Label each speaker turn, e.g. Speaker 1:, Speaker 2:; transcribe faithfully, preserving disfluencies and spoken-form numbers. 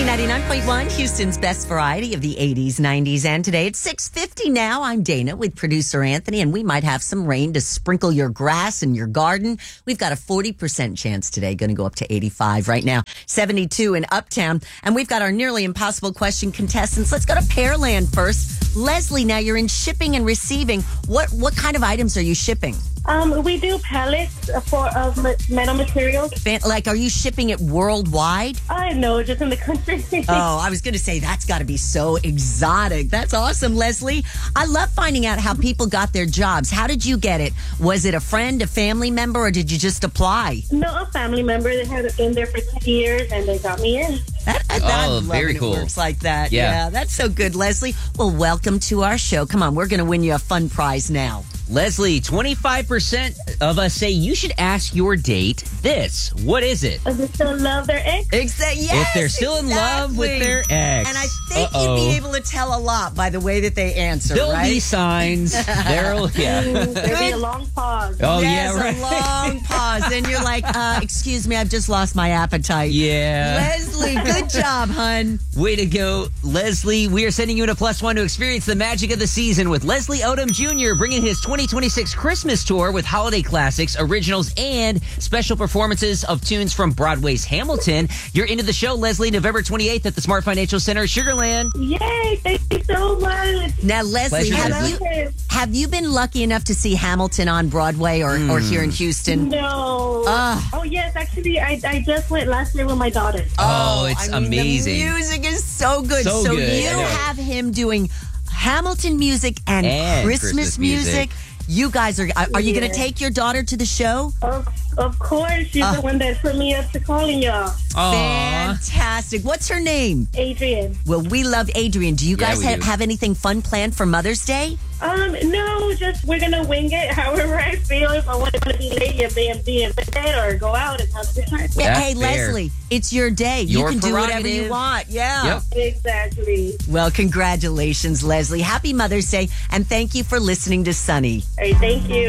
Speaker 1: ninety-nine point one, Houston's best variety of the eighties, nineties, and today. It's six fifty now. I'm Dana with producer Anthony, and we might have some rain to sprinkle your grass and your garden. We've got a forty percent chance today, going to go up to eighty-five right now, seventy-two in Uptown. And we've got our nearly impossible question contestants. Let's go to Pearland first. Leslie, now you're in shipping and receiving. What, what kind of items are you shipping?
Speaker 2: Um, we do pallets for of metal materials.
Speaker 1: Like, are you shipping it worldwide?
Speaker 2: I know, just in the country.
Speaker 1: Oh, I was going to say that's got to be so exotic. That's awesome, Leslie. I love finding out how people got their jobs. How did you get it? Was it a friend, a family member, or did you just apply?
Speaker 2: No, a family member that had been there for two years, and they got me in.
Speaker 1: That, that, I
Speaker 3: oh,
Speaker 1: love
Speaker 3: very
Speaker 1: when
Speaker 3: cool.
Speaker 1: It works like that.
Speaker 3: Yeah.
Speaker 1: yeah, that's so good, Leslie. Well, welcome to our show. Come on, we're going to win you a fun prize now.
Speaker 3: Leslie, twenty-five percent of us say you should ask your date this. What is it?
Speaker 2: Does they still love their ex?
Speaker 1: Exa- yes,
Speaker 3: If they're still in love with
Speaker 1: exactly.
Speaker 3: their ex.
Speaker 1: And I think
Speaker 3: Uh-oh.
Speaker 1: you'd be able to tell a lot by the way that they answer,
Speaker 3: There'll
Speaker 1: right?
Speaker 3: be signs. There'll, yeah.
Speaker 2: Mm, There'll be a long pause.
Speaker 3: Oh,
Speaker 1: yes,
Speaker 3: yeah, right.
Speaker 1: a long pause. And you're like, uh, excuse me, I've just lost my appetite.
Speaker 3: Yeah.
Speaker 1: Leslie, good job, hun.
Speaker 3: Way to go, Leslie. We are sending you in a plus one to experience the magic of the season with Leslie Odom Junior bringing his twenty twenty-six Christmas tour with holiday classics, originals, and special performances of tunes from Broadway's Hamilton. You're into the show, Leslie, November twenty-eighth at the Smart Financial Center, Sugar Land.
Speaker 2: Yay, thank you so much.
Speaker 1: Now, Leslie,
Speaker 3: Pleasure,
Speaker 1: have
Speaker 3: Leslie.
Speaker 1: you, have you been lucky enough to see Hamilton on Broadway or, or here in Houston?
Speaker 2: No.
Speaker 1: Ah.
Speaker 2: Oh, yes, actually, I, I just went last year with my daughter.
Speaker 3: Oh, it's
Speaker 1: I mean,
Speaker 3: amazing.
Speaker 1: The music is so good.
Speaker 3: So
Speaker 1: So,
Speaker 3: good,
Speaker 1: you
Speaker 3: I know.
Speaker 1: have him doing Hamilton music and,
Speaker 3: And
Speaker 1: Christmas,
Speaker 3: Christmas
Speaker 1: music.
Speaker 3: music.
Speaker 1: You guys are, are, are you going
Speaker 2: Yeah.
Speaker 1: to take your daughter to the show?
Speaker 2: Of, of course, she's
Speaker 1: Ah.
Speaker 2: the one that put me up to calling y'all.
Speaker 3: Aw.
Speaker 1: Fantastic. What's her name?
Speaker 2: Adrian.
Speaker 1: Well, we love Adrian. Do you
Speaker 3: Yeah,
Speaker 1: guys
Speaker 3: we
Speaker 1: ha-
Speaker 3: do.
Speaker 1: have anything fun planned for Mother's Day?
Speaker 2: Um, no, just we're gonna wing it however I feel. If I want to be late and be, be in bed or go out and have a good time.
Speaker 1: Yeah,
Speaker 3: That's
Speaker 1: hey,
Speaker 3: fair.
Speaker 1: Leslie, it's your day.
Speaker 3: Your
Speaker 1: you can do whatever you
Speaker 3: prerogative.
Speaker 1: want. Yeah.
Speaker 3: Yep.
Speaker 2: Exactly.
Speaker 1: Well, congratulations, Leslie. Happy Mother's Day, and thank you for listening to Sunny.
Speaker 2: All right, thank you.